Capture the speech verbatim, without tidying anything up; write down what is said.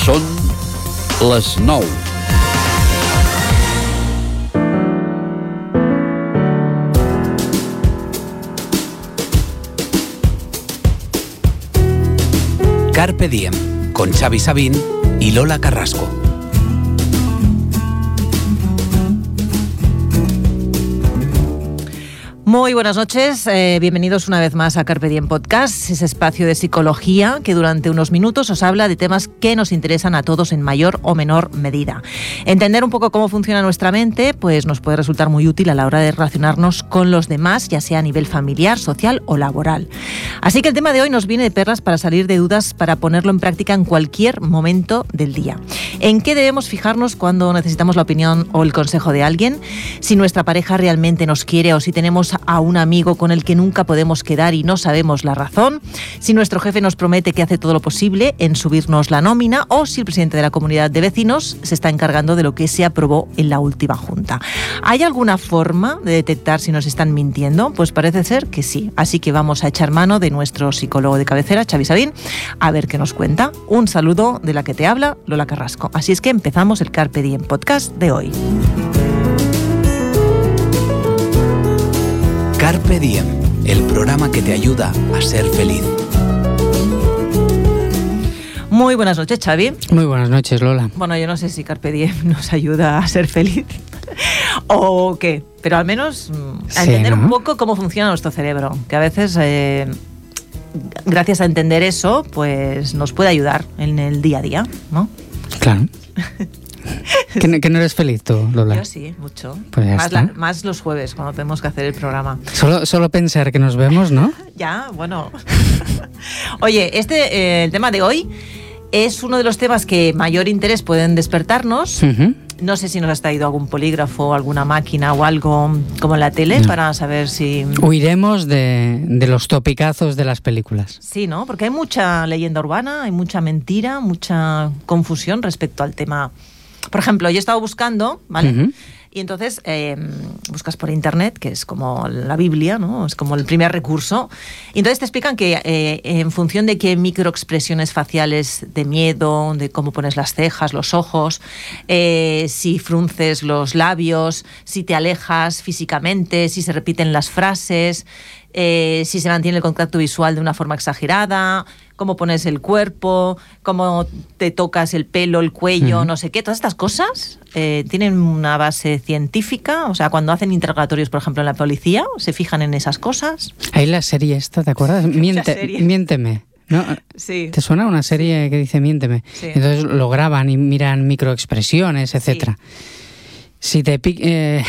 Són les nou. Carpe Diem, con Xavi Sabín y Lola Carrasco. Muy buenas noches, eh, bienvenidos una vez más a Carpe Diem Podcast, ese espacio de psicología que durante unos minutos os habla de temas que nos interesan a todos en mayor o menor medida. Entender un poco cómo funciona nuestra mente pues nos puede resultar muy útil a la hora de relacionarnos con los demás, ya sea a nivel familiar, social o laboral. Así que el tema de hoy nos viene de perlas para salir de dudas, para ponerlo en práctica en cualquier momento del día. ¿En qué debemos fijarnos cuando necesitamos la opinión o el consejo de alguien? Si nuestra pareja realmente nos quiere o si tenemos a un amigo con el que nunca podemos quedar y no sabemos la razón, si nuestro jefe nos promete que hace todo lo posible en subirnos la nómina o si el presidente de la comunidad de vecinos se está encargando de lo que se aprobó en la última junta. ¿Hay alguna forma de detectar si nos están mintiendo? Pues parece ser que sí. Así que vamos a echar mano de nuestro psicólogo de cabecera, Xavi Sabín, a ver qué nos cuenta. Un saludo de la que te habla, Lola Carrasco. Así es que empezamos el Carpe Diem Podcast de hoy. Carpe Diem, el programa que te ayuda a ser feliz. Muy buenas noches, Xavi. Muy buenas noches, Lola. Bueno, yo no sé si Carpe Diem nos ayuda a ser feliz o qué, pero al menos a entender sí, ¿no? un poco cómo funciona nuestro cerebro, que a veces, eh, gracias a entender eso, pues nos puede ayudar en el día a día, ¿no? Claro. ¿Que, no, ¿Que no eres feliz tú, Lola? Yo sí, mucho. Pues ya más, está. La, más los jueves, cuando tenemos que hacer el programa. Solo, solo pensar que nos vemos, ¿no? Ya, bueno. Oye, este, eh, el tema de hoy es uno de los temas que mayor interés pueden despertarnos. Uh-huh. No sé si nos has traído algún polígrafo, alguna máquina o algo como en la tele no. para saber si... Huiremos de, de los topicazos de las películas. Sí, ¿no? Porque hay mucha leyenda urbana, hay mucha mentira, mucha confusión respecto al tema. Por ejemplo, yo he estado buscando, ¿vale? Uh-huh. Y entonces eh, buscas por internet, que es como la Biblia, ¿no? Es como el primer recurso. Y entonces te explican que eh, en función de qué microexpresiones faciales de miedo, de cómo pones las cejas, los ojos, eh, si frunces los labios, si te alejas físicamente, si se repiten las frases, eh, si se mantiene el contacto visual de una forma exagerada, cómo pones el cuerpo, cómo te tocas el pelo, el cuello, uh-huh. no sé qué. Todas estas cosas eh, tienen una base científica. O sea, cuando hacen interrogatorios, por ejemplo, en la policía, se fijan en esas cosas. Hay la serie esta, ¿te acuerdas? Miente, miénteme. ¿No? Sí. ¿Te suena una serie sí. que dice miénteme? Sí. Entonces lo graban y miran microexpresiones, etcétera. Sí. Si te pique... Eh,